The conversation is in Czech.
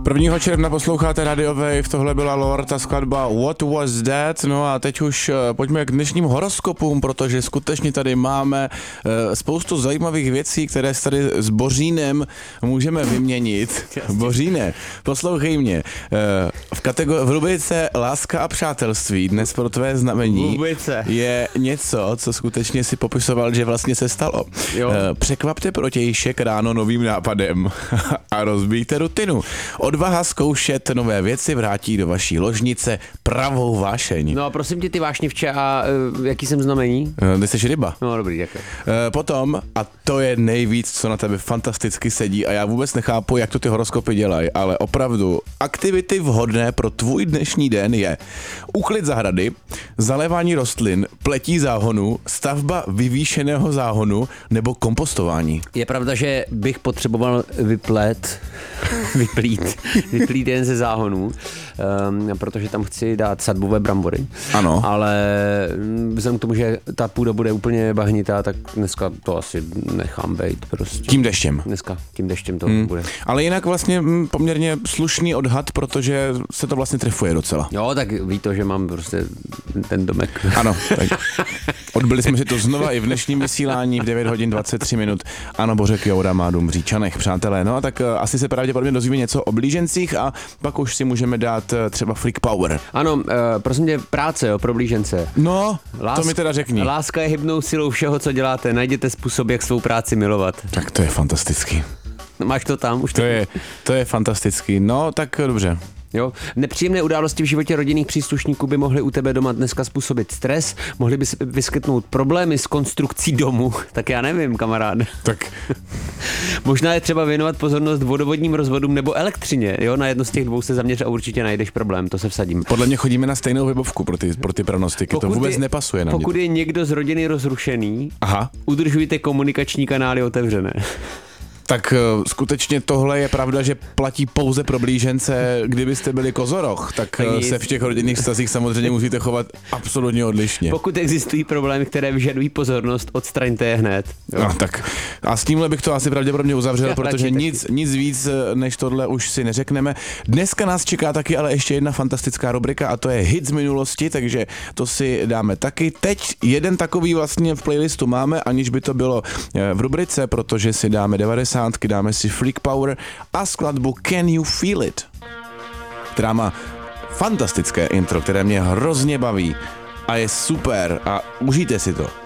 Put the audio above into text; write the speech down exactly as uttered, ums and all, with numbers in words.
prvního června posloucháte Radio Wave, tohle byla Lorta skladba What Was That, no a teď už pojďme k dnešním horoskopům, protože skutečně tady máme spoustu zajímavých věcí, které se tady s Bořínem můžeme vyměnit. Boříne, poslouchej mě, v, kategor- v rubrice Láska a přátelství dnes pro tvé znamení je něco, co skutečně si popisoval, že vlastně se stalo. Jo. Překvapte protějšek ráno novým nápadem a rozbijte rutinu. Odvaha zkoušet nové věci vrátí do vaší ložnice pravou vášeň. No a prosím tě, ty vášnivče, a uh, jaký jsem znamení? Uh, ty jsi ryba. No dobrý, děkuji. Uh, potom, a to je nejvíc, co na tebe fantasticky sedí a já vůbec nechápu, jak to ty horoskopy dělají, ale opravdu aktivity vhodné pro tvůj dnešní den je úklid zahrady, zalévání rostlin, pletí záhonu, stavba vyvýšeného záhonu nebo kompostování. Je pravda, že bych potřeboval vyplet, vyplít, vyplít jeden ze záhonů, um, protože tam chci dát sadbové brambory. Ano. Ale vzhledem k tomu, že ta půda bude úplně bahnitá, tak dneska to asi nechám bejt prostě. Tím deštěm. Dneska tím deštěm to hmm. bude. Ale jinak vlastně poměrně slušný odhad, protože se to vlastně trefuje docela. Jo, tak ví to, že mám prostě ten domek. Ano, tak odbyli jsme si to znova i v dnešním vysílání v devět hodin dvacet tři minut. Ano, Bořek Joura má dům v Říčanech, přátelé. No a tak asi se pravděpodobně dozvíme něco o blížencích a pak už si můžeme dát třeba Freak Power. Ano, uh, prosím tě, práce, jo, pro blížence. No, Lásk, to mi teda řekni. Láska je hybnou silou všeho, co děláte. Najděte způsob, jak svou práci milovat. Tak to je fantastický. Máš to tam? Už to, je, to je fantastický. No, tak dobře. Jo. Nepříjemné události v životě rodinných příslušníků by mohly u tebe doma dneska způsobit stres, mohly by se vyskytnout problémy s konstrukcí domu, tak já nevím, kamarád. Tak. Možná je třeba věnovat pozornost vodovodním rozvodům nebo elektřině, jo, na jedno z těch dvou se zaměř a určitě najdeš problém, to se vsadím. Podle mě chodíme na stejnou webovku pro ty, pro ty pronostiky, pokud to vůbec je, nepasuje na mě. Pokud je někdo z rodiny rozrušený, Aha. udržujte komunikační kanály otevřené. Tak uh, skutečně tohle je pravda, že platí pouze pro blížence. Kdybyste byli kozoroch, tak uh, se v těch rodinných vztazích samozřejmě musíte chovat absolutně odlišně. Pokud existují problémy, které vyžadují pozornost, odstraňte je hned. Jo. No, tak a s tímhle bych to asi pravděpodobně uzavřel, já protože nic, nic víc než tohle už si neřekneme. Dneska nás čeká taky ale ještě jedna fantastická rubrika a to je hit z minulosti, takže to si dáme taky. Teď jeden takový vlastně v playlistu máme, aniž by to bylo v rubrice, protože si dáme devadesát, dáme si Freak Power a skladbu Can You Feel It, která má fantastické intro, které mě hrozně baví a je super a užijte si to.